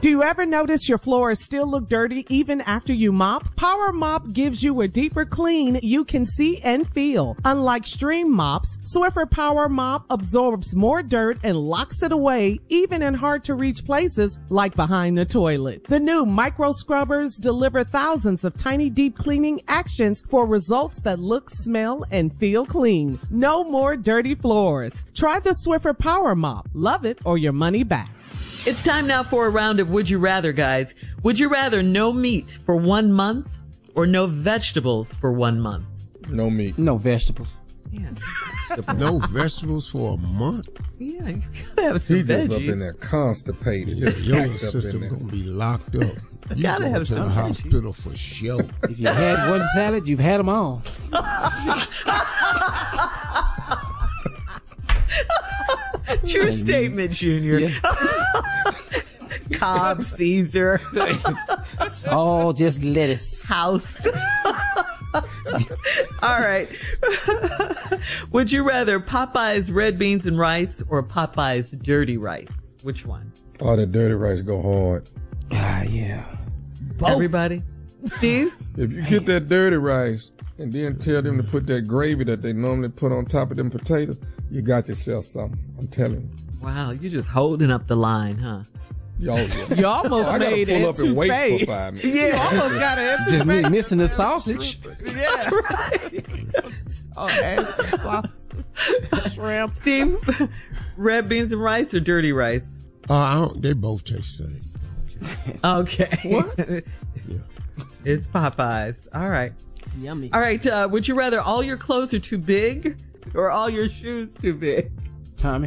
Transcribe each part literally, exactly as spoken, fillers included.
Do you ever notice your floors still look dirty even after you mop? Power Mop gives you a deeper clean you can see and feel. Unlike Stream mops, Swiffer Power Mop absorbs more dirt and locks it away even in hard to reach places like behind the toilet. The new micro scrubbers deliver thousands of tiny deep cleaning actions for results that look, smell, and feel clean. No more dirty floors. Try the Swiffer Power Mop. Love it or your money back. It's time now for a round of Would You Rather, guys. Would you rather no meat for one month or no vegetables for one month? No meat. No vegetables. Yeah. No vegetables for a month? Yeah, you gotta have some He just veggies. up in there constipated. Yeah, your Packed up system in there. gonna be locked up. You Gotta going have to the some veggies. hospital for sure. If you had one salad, you've had them all. True statement, Junior. Yeah. Cobb, Caesar, It's all just lettuce. House. All right. Would you rather Popeye's red beans and rice or Popeye's dirty rice? Which one? Oh, the dirty rice go hard. Ah, yeah. Everybody? Steve? If you get that dirty rice and then tell them to put that gravy that they normally put on top of them potatoes, you got yourself something. I'm telling you. Wow, you're just holding up the line, huh? Y'all, yeah. You almost I gotta made pull it up and wait etouffee. for five minutes. You almost got it Just me etouffee. missing the sausage. Yeah. Right. Oh, add some sausage. Shrimp. Steve, red beans and rice or dirty rice? Uh, I don't, they both taste the same. Okay. What? Yeah. It's Popeyes. All right. Yummy. All right. Uh, would you rather all your clothes are too big or all your shoes too big? Tommy.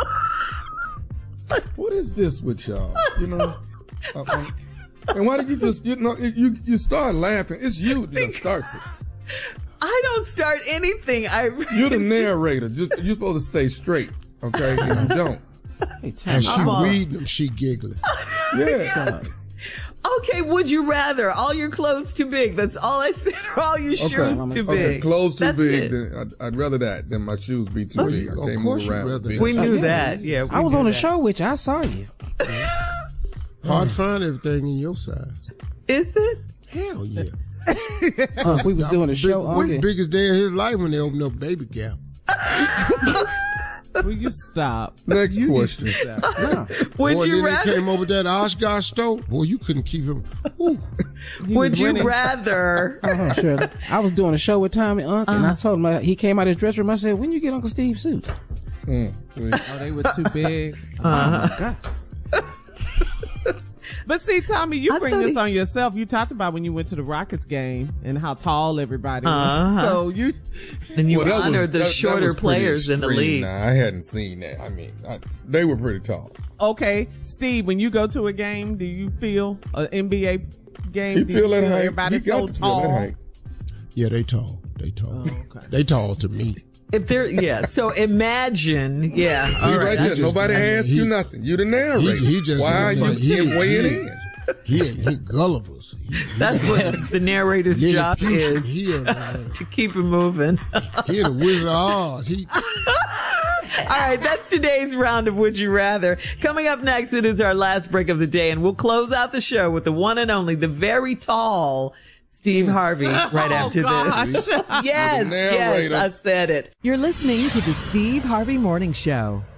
What is this with y'all? You know? Uh, um, and why did you just, you know, you you start laughing. It's you that starts it. I don't start anything. I You're the narrator. Just You're supposed to stay straight, okay? And you don't. Hey, And Tommy. she I'm on. reading them, she giggling. Yeah. Okay, would you rather all your clothes too big? That's all I said. Or all your shoes Okay. too Okay, big? clothes too That's big. it. Then I'd, I'd rather that than my shoes be too Oh, big. I of can't course move you'd around. rather big. that. We Oh, knew yeah. that. Yeah, we I was knew on the that. show with you. I saw you. Hard to find everything in your size. Is it? Hell yeah. Uh, we was doing a Big, show. one of the Okay. biggest day of his life when they opened up Baby Gap. Will you stop? Next You need question. to stop. No. Would Boy, you then rather? they came over that Oshkosh store. Boy, you couldn't keep him. Ooh. He Would was you winning. rather? Uh-huh, Shirley. I was doing a show with Tommy Unc, and I told him, uh, he came out of his dressing room. I said, when you get Uncle Steve's suit? Mm, see? Oh, they were too big. Oh, my God. But see, Tommy, you I bring thought this he- on yourself. You talked about when you went to the Rockets game and how tall everybody was. Uh-huh. So you, And you Well, that was- honored the that- that shorter was pretty players in the extreme. league. Nah, I hadn't seen that. I mean, I, they were pretty tall. okay, Steve, when you go to a game, do you feel an N B A game? He do feel you that feel height. everybody's He got so to feel that tall? height. Yeah, they tall. They tall. Oh, okay. They tall to me. If they're yeah, so imagine yeah. See All right, right. there, just- nobody he- asked he- you nothing. You the narrator. he- he just- Why are you he- he, weighing he- in? He he Gullivers. He, he, That's what the narrator's Lily job Puchin. is, He a, uh, to keep it moving. he the Wizard of Oz. He All right, that's today's round of Would You Rather. Coming up next, it is our last break of the day, and we'll close out the show with the one and only, the very tall Steve Harvey right after this. Yes, The narrator. yes, I said it. You're listening to the Steve Harvey Morning Show.